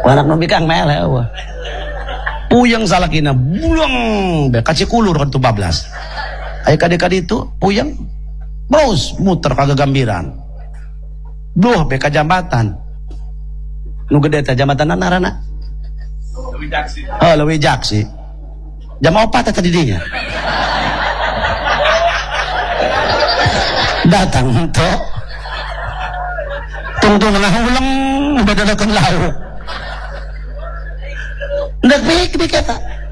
anak nu bikang mele eueuh. Puyeng salakina bulang be kacikulur kan tu bablas. Aya kade-kade itu puyeng. Bos muter kagagambiran. Duh be ka jambatan. Nu gede teh jambatan narana. Leuwih Jaksi. Oh, Leuwih Jaksi. Jam 4 teh didinya. Datang henteu. Tungtung lah ulang badalakeun lauk. Ndak baik kata.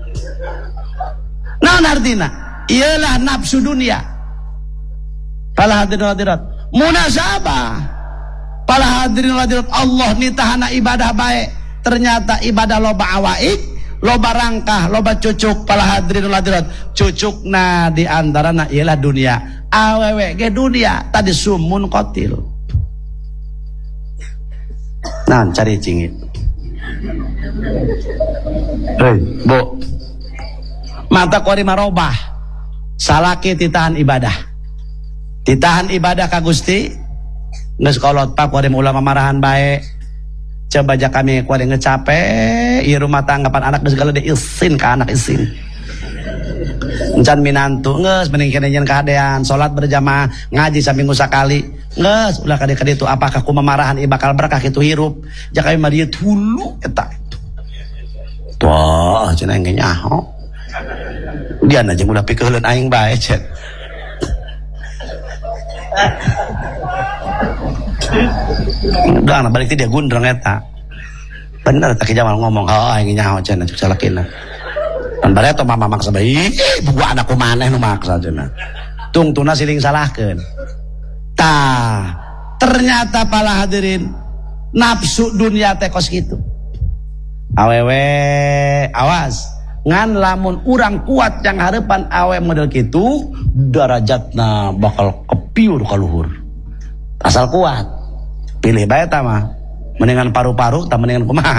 Naon artina? Ialah nafsu dunia. Para hadirin hadirat, munasabah. Para hadirin hadirat, Allah nitahana ibadah baik. Ternyata ibadah loba awaik, loba rangkah, loba cucuk. Para hadirin hadirat, cucukna di antarana ialah dunia. Awewe ge dunia tadi sumun qatil. Nah, cari cingit. Hei, Bu. Mata kuari marobah. Salaki titahan ibadah. Titahan ibadah ka Gusti. Geus kolot pak kuari ulama marahan bae. Coba aja kami kuari ngecape, ieu rumah tangga pan anak geus galede isin ka anak isin. Encan minantu geus mending kene nyen kahadean salat berjamaah ngaji saminggu sakali. Geus ulah kade-kade itu apakah ku mamarahan ieu bakal berkah kitu hirup. Jak aya mah dieu hulu eta. Tuh, cenah engke nyaho. Dia aja udah pikeulun aing bae cek. Udah na balik ti dia gundreng eta. Bener tak Jamal ngomong, "Oh, aing nyaho cenah cuk salakina." Pan bare eta mama maksa bae, "Buku anakku maneh nu maksa cenah." Tungtuna siling salahkeun. Tah, ternyata para hadirin nafsu dunia teh kos kitu. Awewe awas ngan lamun urang kuat yang harapan awe model kitu darajatna bakal kepiur ka luhur. Asal kuat pilih bae ta mah mendingan paru-paru ta mendingan kumaha.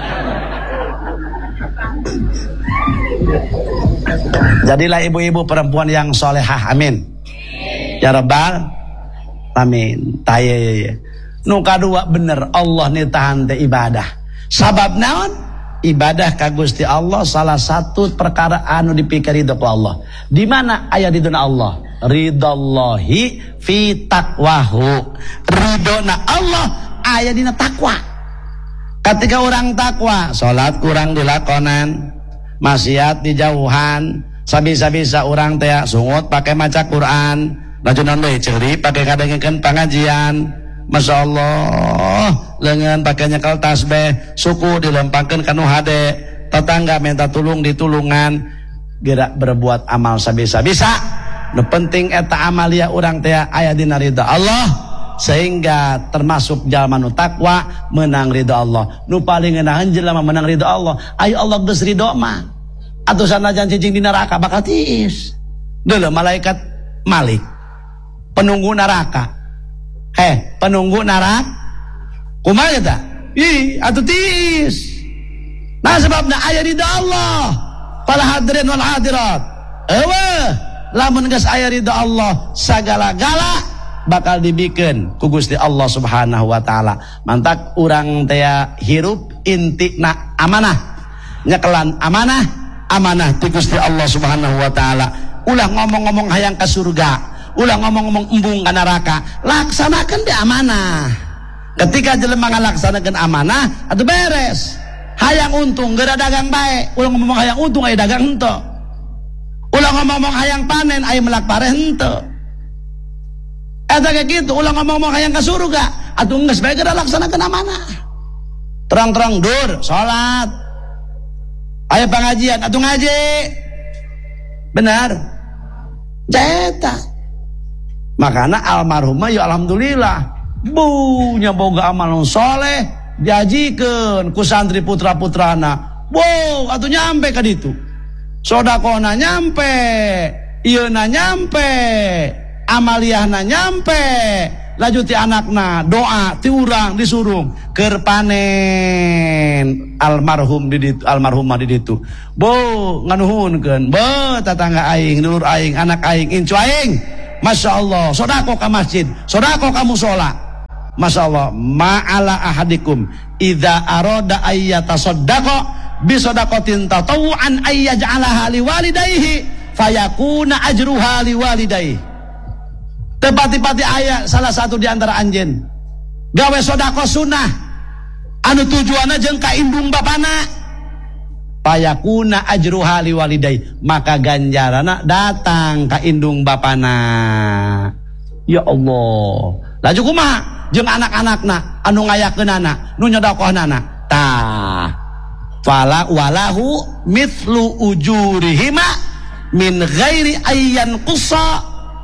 Jadilah ibu-ibu perempuan yang solehah, amin ya rabbal amin. Taye nu kadua bener Allah nitahan teh ibadah. Sabab naon? Ibadah ka Gusti Allah salah satu perkara anu dipikir ridho ku Allah. Di mana aya ridona Allah? Ridallahi fi taqwahu. Ridona Allah aya dina takwa. Ketika orang takwa, salat kurang dilakonan, maksiat dijauhan, sabisa-bisa orang teh sungut pakai maca Quran, lajunan deui ceuri pakai kadengekeun pangajian. Masya Allah, lengan pakai nyekal tasbih, suku dilempangkan kanu hade, tetangga minta tulung ditulungan, gerak berbuat amal sabisa-bisa. Nu penting eta amalia urang teh aya dina ridha Allah, sehingga termasuk jalma nu takwa menang ridha Allah. Nu paling ngeunaheun jelema menang ridha Allah, ayo Allah geus ridho mah. Atuh sanajan cicing di neraka bakal tiis. Deuleu malaikat Malik, penunggu neraka. Penunggu narak kumaha eta? Ih, atuh tiis. Nah sebabna aya ridha Allah. Para hadirin wal hadirat. Eueuh, lamun geus aya ridha Allah, sagala-gala bakal dibikeun ku Gusti Allah Subhanahu wa taala. Mantak urang teh hirup intina amanah. Nyekelan amanah, amanah ti Gusti Allah Subhanahu wa taala. Ulah ngomong-ngomong hayang ka surga. Ulah ngomong-ngomong embung ka neraka, laksanakeun di amanah. Ketika jelema ngalaksanakeun amanah, atuh beres. Hayang untung geura dagang bae, ulah ngomong hayang untung aya dagang henteu. Ulah ngomong hayang panen aya melak pare henteu. Eta kayak gitu, ulah ngomong hayang ka surga, atuh geus bae geura laksanakeun amanah. Terang-terang dur, salat. Aya pengajian, atuh ngaji. Benar. Eta. Makanya almarhumah ya alhamdulillah bunya boga amal soleh diajikeun ku santri putra-putrana. Wow, atuh nyampe ka ditu. Sodakona nyampe, ieuna nyampe, amaliyahna nyampe, laju ti anakna doa ti urang disurung keur panen almarhum di ditu, almarhumah di ditu. Bo nganuhunkeun, bo tatangga aing, dulur aing, anak aing, incu aing. Masya Allah, sodako ka masjid, sodako ka musola. Masya Allah, ma'ala ahadikum idza arada ayyatasaddaqa bisadaqatin tatawuan ayyaj'alaha liwalidayhi fayakuna ajruha liwalidayhi. Tepati-pati ayat salah satu di antara anjeun gawe sodako sunnah anu tujuanna jeung ka indung bapana fayakuna ajruha liwalidayhi, maka ganjarana datang ka indung bapana. Ya Allah, laju kumaha jeung anak-anakna anu ngayakeunana nu nyodakohnana tah fala walahu mithlu ujurihima min ghairi ayyan qussa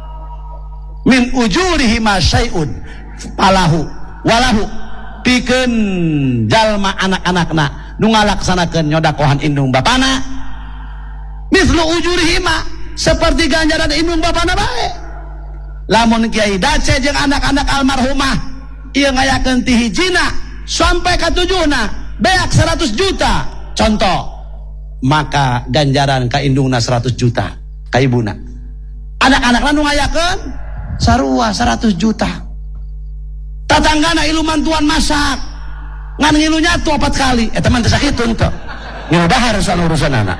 min ujurihima syai'un falahu walahu pikeun jalma anak-anakna nu ngalaksanakeun nyodakohan indung bapana mithlu ujurihima seperti ganjaran indung bapana bae. Lamun Kiai Dace jeung anak-anak almarhumah ieu ngayakeun ti hijina sampai ka tujuhna beak 100 juta contoh, maka ganjaran ka indungna 100 juta ka ibuna. Anak-anakna nu ngayakeun sarua 100 juta. Tatanggana iluman tuan masak ngan ngilunya tu 4 kali eta mah teu sakitu teu. Ngilu dahar urusan anak.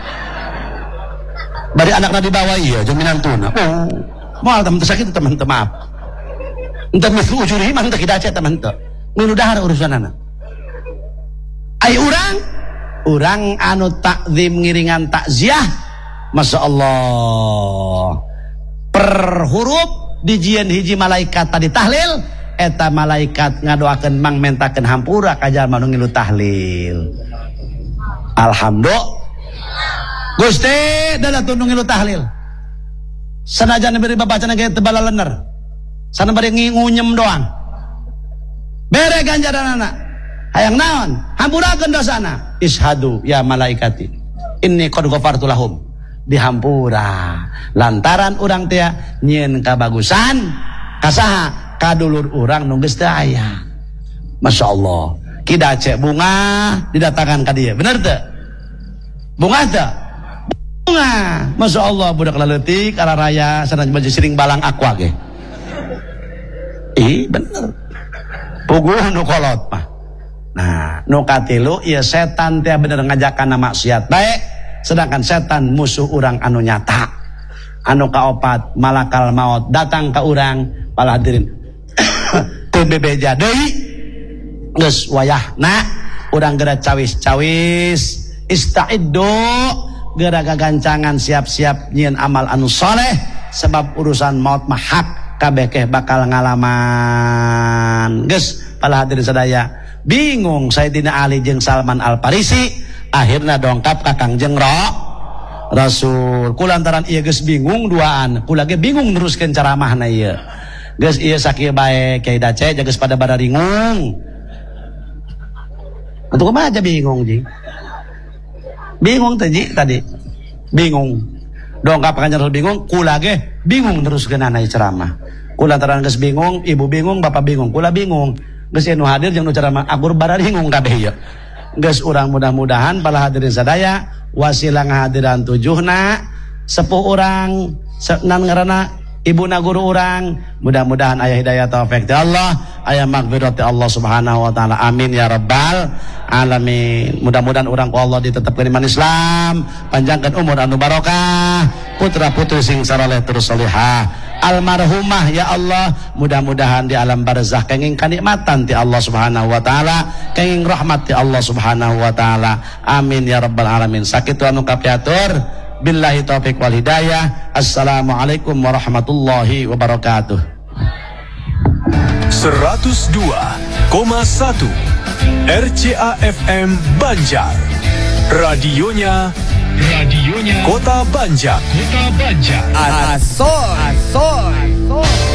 Bari anakna dibawa ieu jeung minantuna. Oh, moal teman teu sakitu teman teu maaf. Entah mislu ujuri mah teu kidace teman teu. Ngilu dahar urusanana. Ai urang anu takzim ngiringan takziah, Masya Allah, per huruf dijieun hiji malaikat tadi tahlil, eta malaikat ngadoakeun mang mentakeun hampura ka jalma nu ngilu tahlil. Alhamdulillah. Gusti dadatun nu ngilu tahlil. Sanajan beri babacana ge teu balalener. Sana bari ngunyem doang. Bere ganjaranana. Hayang naon? Hampurakeun dosana. Ishadu ya malaikati. Inni qad ghafartu lahum. Dihampura. Lantaran urang teh nyieun kabagusan kasaha? Kadulur urang nu geus teu aya. Masya Allah. Kidace bunga didatangkan ka dieu. Bener teu? Bunga teu? Bunga. Masya Allah budak leutik ara raya sana baju siring balang aqua ge. Bener. Puguh nu kolot mah. Nah, nu katilu ieu setan teh bener ngajakanna maksiat bae, sedangkan setan musuh urang anu nyata. Anu kaopat malakal maut datang ka urang, pala hadirin. Teu bebeja deui. Geus wayahna urang geura cawis-cawis, istaiddo, geura gagancangan siap-siap nyieun amal anu saleh sebab urusan maut mah hak kabeh bakal ngalaman. Geus pala hadirin sadaya, bingung Sayyidina Ali jeung Salman Al-Farisi akhirna dongkap ka Kangjeng Rasul. Kulantaran ieu geus bingung duaan, kula ge bingung neruskeun ceramahna ieu. Geus ieu sakieu bae Kiai Dace geus pada ringung. Atuh kumaha aja bingung ji? Bingung teh ji tadi. Bingung. Dongkap ka Kangjeng Rasul bingung, kula ge bingung neruskeunana ceramah. Kulantaran geus bingung, ibu bingung, bapak bingung, kula bingung. Geus nu hadir jeung nu ceramah akur bararingung kabeh ieu. Geus urang mudah-mudahan pala hadirin sadaya wasilah ngahadiran tujuhna sepuh urang nan ngaranna ibuna guru urang, mudah-mudahan aya hidayah taufik ti Allah, aya magfirah ti Allah Subhanahu wa taala. Amin ya rabbal alamin. Mudah-mudahan urang ku Allah ditetepkeun iman Islam, panjangkeun umur anu barokah, putra-putri sing saleh terus salihah. Almarhumah ya Allah, mudah-mudahan di alam barzakh kenging kanikmatan ti Allah Subhanahu wa taala, kenging rahmat ti Allah Subhanahu wa taala. Amin ya rabbal alamin. Sakitu anu kapiatur, billahi taufik wal hidayah. Assalamualaikum warahmatullahi wabarakatuh. 102,1 RCA FM Banjar. Radionya Kota Banjar. Asol.